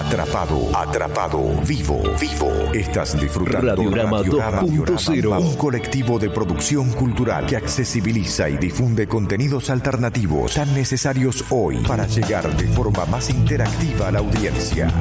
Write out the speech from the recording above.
Atrapado, vivo. Estás disfrutando Radiorama 2.0, un colectivo de producción cultural que accesibiliza y difunde contenidos alternativos tan necesarios hoy para llegar de forma más interactiva a la audiencia.